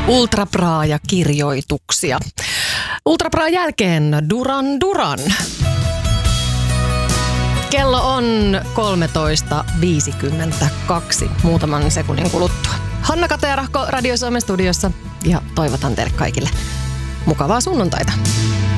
Ultra Bra ja kirjoituksia. Ultra Bra jälkeen Duran Duran. Kello on 13.52 muutaman sekunnin kuluttua. Hanna Katajärahko Radio Suomen studiossa ja toivotan teille kaikille mukavaa sunnuntaita.